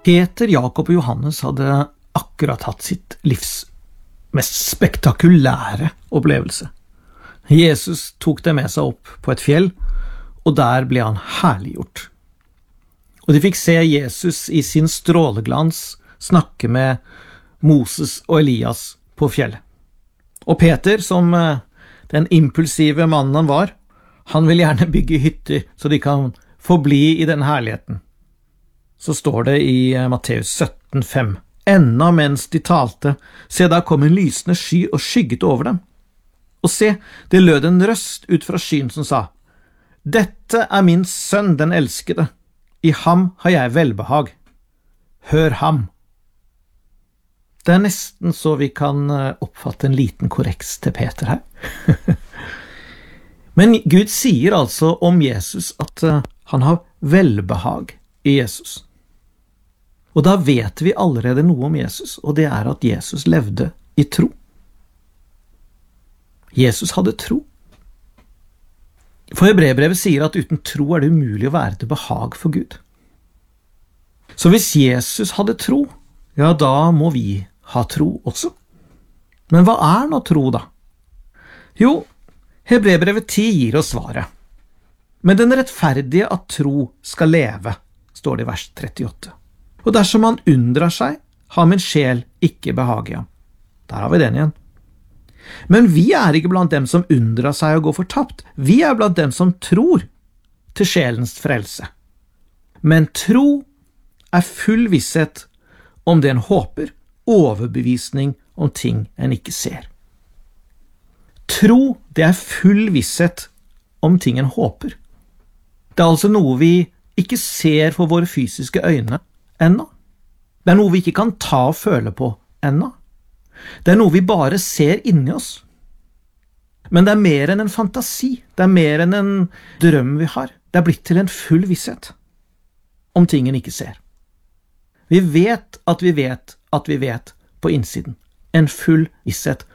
Peter, Jakob og Johannes hadde akkurat hatt sitt livs mest spektakulære opplevelse. Jesus tok dem med seg opp på et fjell, og der ble han herliggjort. Og de fikk se Jesus i sin stråleglans snakke med Moses og Elias på fjellet. Og Peter, som den impulsive mannen han var, han vil gjerne bygge hytter så de kan forbli i den herligheten. Så står det i Matteus 17,5: Enda mens de talte, se da kom en lysende sky og skygget over dem. Og se, det lød en røst ut fra skyen som sa: Dette er min sønn, den elskede. I ham har jeg velbehag. Hør ham. Det er nesten så vi kan oppfatte en liten korreks til Peter her. Men Gud sier altså om Jesus at han har velbehag i Jesus. Og da vet vi allerede noe om Jesus, og det er at Jesus levde i tro. Jesus hadde tro. For Hebreerbrevet sier at uten tro er det umulig å være til behag for Gud. Så hvis Jesus hadde tro, ja, da må vi ha tro også. Men hva er nå tro da? Jo, Hebreerbrevet 10 gir oss svaret. Men den rettferdige av tro skal leve, står det i vers 38. Og dersom han undrar seg, har min sjel ikke behag i ham. Der har vi den igjen. Men vi er ikke blant dem som undrar seg og går fortapt. Vi er blant dem som tror til sjelens frelse. Men tro er full visshet om det en håper, overbevisning om ting en ikke ser. Tro, det er full visshet om ting en håper. Det er altså noe vi ikke ser for våre fysiske øyne ennå. Det er noe vi ikke kan ta og føle på ennå. Det er noe vi bare ser inni oss. Men det er mer enn en fantasi, det er mer enn en drøm vi har. Det er blitt til en full visshet om ting en ikke ser. Vi vet at vi vet at vi vet på innsiden. En full visshet